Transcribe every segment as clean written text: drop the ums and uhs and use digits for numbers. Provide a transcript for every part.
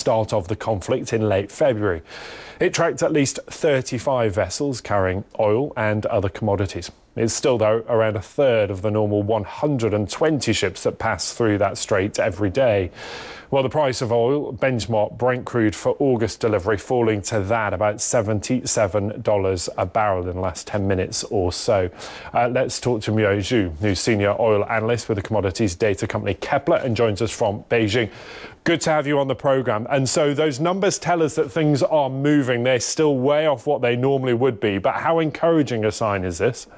start of the conflict in late February. It tracked at least 35 vessels carrying oil and other commodities. It's still, though, around a third of the normal 120 ships that pass through that strait every day. Well, the price of oil, benchmark Brent crude for August delivery, falling to that, about $77 a barrel in the last 10 minutes or so. Let's talk to Miao Zhu, who's senior oil analyst with the commodities data company Kepler and joins us from Beijing. Good to have you on the programme. And so those numbers tell us that things are moving. They're still way off what they normally would be. But how encouraging a sign is this?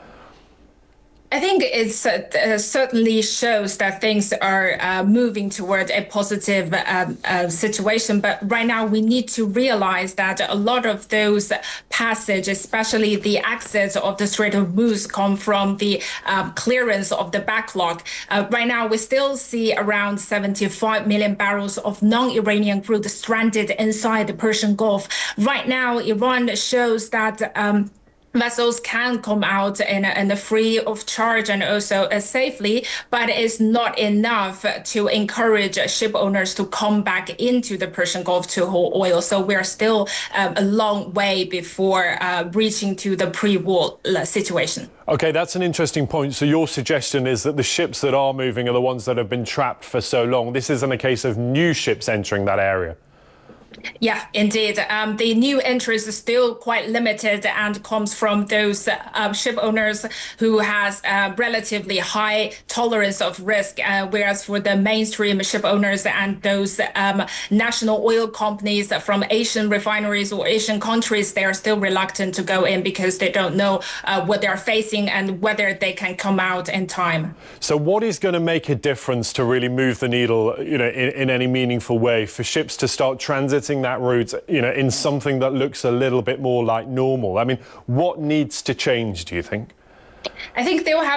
I think it certainly shows that things are moving toward a positive situation. But right now, we need to realize that a lot of those passages, especially the exits of the Strait of Hormuz, come from the clearance of the backlog. Right now, we still see around 75 million barrels of non-Iranian crude stranded inside the Persian Gulf. Right now, Iran shows that vessels can come out in a free of charge and also safely, but it's not enough to encourage ship owners to come back into the Persian Gulf to haul oil. So we're still a long way before reaching to the pre-war situation. OK, that's an interesting point. So your suggestion is that the ships that are moving are the ones that have been trapped for so long. This isn't a case of new ships entering that area. Yeah, indeed. The new entries is still quite limited and comes from those ship owners who has relatively high tolerance of risk, whereas for the mainstream ship owners and those national oil companies from Asian refineries or Asian countries, they are still reluctant to go in because they don't know what they're facing and whether they can come out in time. So what is going to make a difference to really move the needle, in any meaningful way for ships to start transiting that route, in something that looks a little bit more like normal? I mean, what needs to change, do you think? I think they will have